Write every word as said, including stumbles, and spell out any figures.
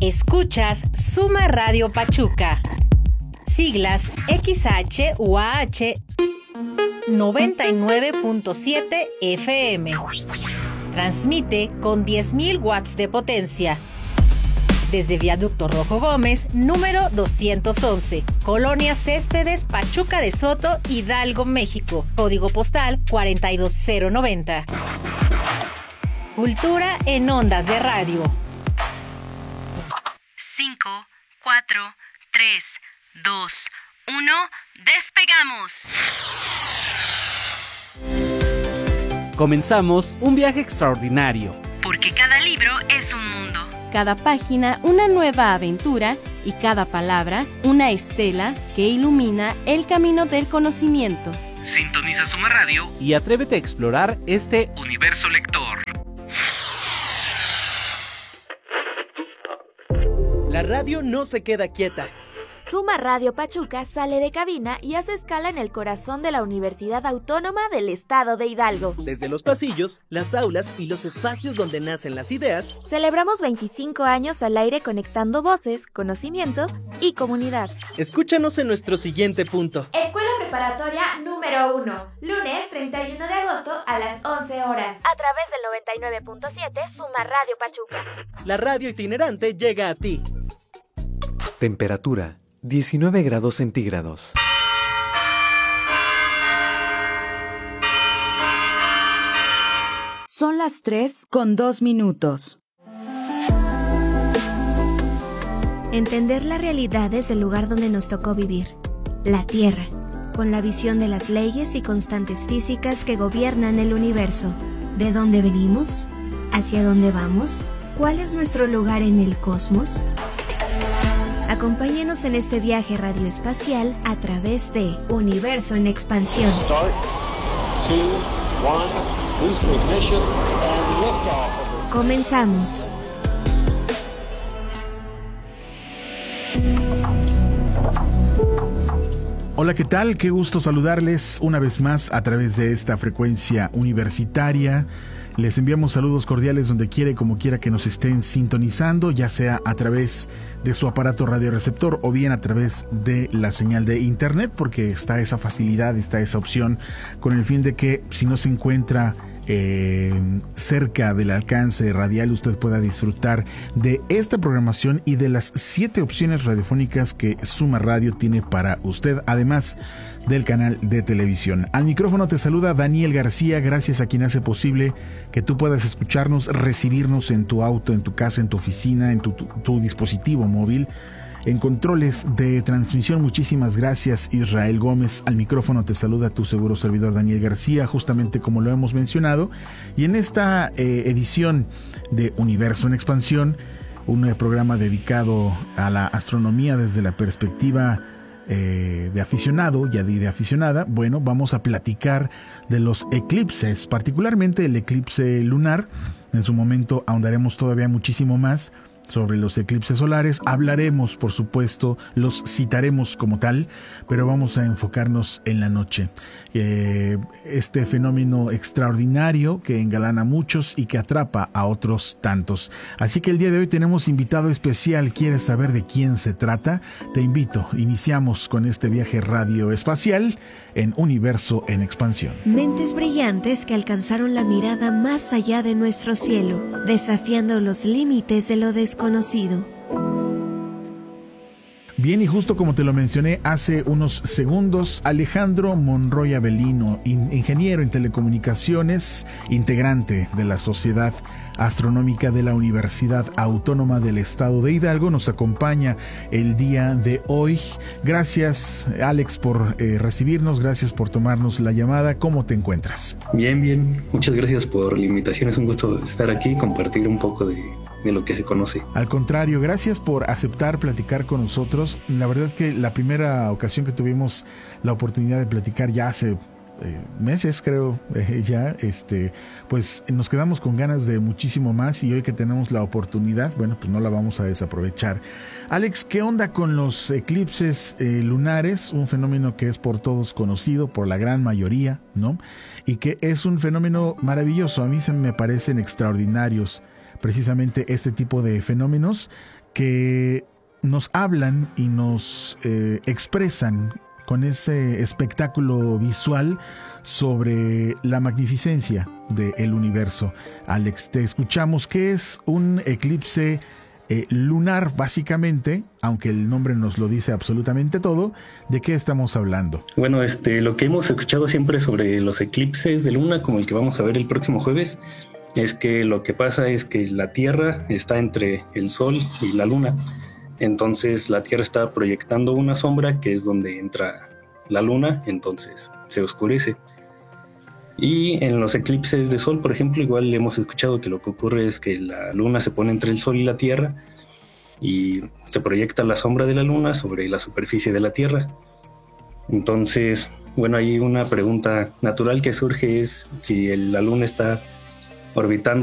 Escuchas Suma Radio Pachuca. Siglas X H U A H noventa y nueve punto siete F M. Transmite con diez mil watts de potencia. Desde Viaducto Rojo Gómez, número doscientos once, Colonia Céspedes, Pachuca de Soto, Hidalgo, México. Código postal cuarenta y dos mil noventa. Cultura en ondas de radio. cinco, cuatro, tres, dos, uno, ¡despegamos! Comenzamos un viaje extraordinario. Porque cada libro es un mundo. Cada página una nueva aventura y cada palabra una estela que ilumina el camino del conocimiento. Sintoniza Suma Radio y atrévete a explorar este universo lector. La radio no se queda quieta. Suma Radio Pachuca sale de cabina y hace escala en el corazón de la Universidad Autónoma del Estado de Hidalgo. Desde los pasillos, las aulas y los espacios donde nacen las ideas, celebramos veinticinco años al aire conectando voces, conocimiento y comunidad. Escúchanos en nuestro siguiente punto. Escuela Preparatoria número uno, lunes treinta y uno de agosto a las once horas. A través del noventa y nueve punto siete Suma Radio Pachuca. La radio itinerante llega a ti. Temperatura diecinueve grados centígrados. Son las tres con dos minutos. Entender la realidad desde el lugar donde nos tocó vivir, la Tierra, con la visión de las leyes y constantes físicas que gobiernan el universo. ¿De dónde venimos? ¿Hacia dónde vamos? ¿Cuál es nuestro lugar en el cosmos? Acompáñenos en este viaje radioespacial a través de Universo en Expansión. Comenzamos. Hola, ¿qué tal? Qué gusto saludarles una vez más a través de esta frecuencia universitaria. Les enviamos saludos cordiales donde quiera y como quiera que nos estén sintonizando, ya sea a través de su aparato radioreceptor o bien a través de la señal de internet, porque está esa facilidad, está esa opción, con el fin de que si no se encuentra eh, cerca del alcance radial, usted pueda disfrutar de esta programación y de las siete opciones radiofónicas que Suma Radio tiene para usted, además del canal de televisión. Al micrófono te saluda Daniel García, gracias a quien hace posible que tú puedas escucharnos, recibirnos en tu auto, en tu casa, en tu oficina, en tu, tu, tu dispositivo móvil. En controles de transmisión, muchísimas gracias Israel Gómez. Al micrófono te saluda tu seguro servidor Daniel García, justamente como lo hemos mencionado. Y en esta eh, edición de Universo en Expansión, un eh, programa dedicado a la astronomía desde la perspectiva Eh, de aficionado, ya de, de aficionada, bueno, vamos a platicar de los eclipses, particularmente el eclipse lunar. En su momento ahondaremos todavía muchísimo más sobre los eclipses solares. Hablaremos, por supuesto, los citaremos como tal, pero vamos a enfocarnos en la noche. Eh, este fenómeno extraordinario que engalana a muchos y que atrapa a otros tantos. Así que el día de hoy tenemos invitado especial. ¿Quieres saber de quién se trata? Te invito. Iniciamos con este viaje radioespacial en Universo en Expansión. Mentes brillantes que alcanzaron la mirada más allá de nuestro cielo, desafiando los límites de lo desconocido. Conocido. Bien, y justo como te lo mencioné hace unos segundos, Alejandro Monroy Avelino, in- ingeniero en telecomunicaciones, integrante de la Sociedad Astronómica de la Universidad Autónoma del Estado de Hidalgo, nos acompaña el día de hoy. Gracias, Alex, por eh, recibirnos, gracias por tomarnos la llamada. ¿Cómo te encuentras? Bien, bien. Muchas gracias por la invitación. Es un gusto estar aquí y compartir un poco de, de lo que se conoce. Al contrario, gracias por aceptar platicar con nosotros. La verdad es que la primera ocasión que tuvimos la oportunidad de platicar ya hace Eh, meses creo eh, ya este pues nos quedamos con ganas de muchísimo más, y hoy que tenemos la oportunidad, bueno, pues no la vamos a desaprovechar. Alex, ¿qué onda con los eclipses eh, lunares? Un fenómeno que es por todos conocido, por la gran mayoría, ¿no? Y que es un fenómeno maravilloso. A mí se me parecen extraordinarios precisamente este tipo de fenómenos que nos hablan y nos eh, expresan con ese espectáculo visual sobre la magnificencia del universo. Alex, te escuchamos. ¿Qué es un eclipse eh, lunar, básicamente? Aunque el nombre nos lo dice absolutamente todo. ¿De qué estamos hablando? Bueno, este, lo que hemos escuchado siempre sobre los eclipses de luna, como el que vamos a ver el próximo jueves, es que lo que pasa es que la Tierra está entre el Sol y la Luna. Entonces la Tierra está proyectando una sombra que es donde entra la Luna, entonces se oscurece. Y en los eclipses de Sol, por ejemplo, igual hemos escuchado que lo que ocurre es que la Luna se pone entre el Sol y la Tierra y se proyecta la sombra de la Luna sobre la superficie de la Tierra. Entonces, bueno, ahí una pregunta natural que surge es si el, la Luna está orbitando